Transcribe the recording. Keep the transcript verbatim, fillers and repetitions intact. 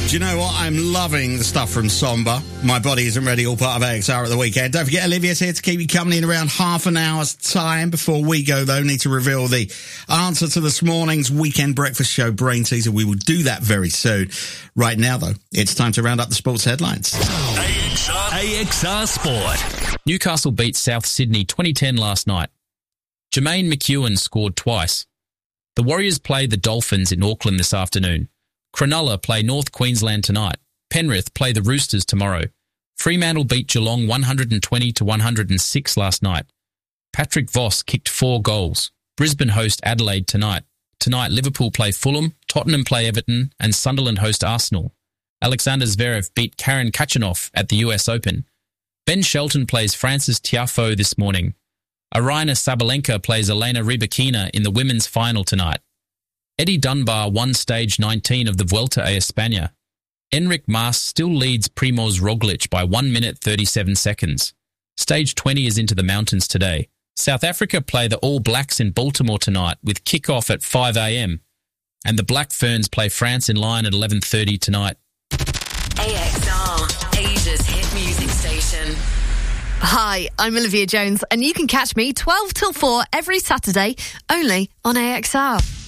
Do you know what? I'm loving the stuff from Somber. My Body Isn't Ready, all part of A X R at the weekend. Don't forget, Olivia's here to keep you company in around half an hour's time. Before we go, though, need to reveal the answer to this morning's weekend breakfast show brain teaser. We will do that very soon. Right now, though, it's time to round up the sports headlines. A X R, A X R Sport. Newcastle beat South Sydney twenty ten last night. Jermaine McEwen scored twice. The Warriors play the Dolphins in Auckland this afternoon. Cronulla play North Queensland tonight. Penrith play the Roosters tomorrow. Fremantle beat Geelong one hundred twenty to one hundred six last night. Patrick Voss kicked four goals. Brisbane host Adelaide tonight. Tonight Liverpool play Fulham, Tottenham play Everton, and Sunderland host Arsenal. Alexander Zverev beat Karen Khachanov at the U S Open. Ben Shelton plays Francis Tiafoe this morning. Aryna Sabalenka plays Elena Rybakina in the women's final tonight. Eddie Dunbar won stage nineteen of the Vuelta a España. Enric Mas still leads Primoz Roglic by one minute thirty-seven seconds. Stage twenty is into the mountains today. South Africa play the All Blacks in Baltimore tonight with kick-off at five a.m. And the Black Ferns play France in Lyon at eleven thirty tonight. A X R, Asia's hit music station. Hi, I'm Olivia Jones, and you can catch me twelve till four every Saturday, only on A X R.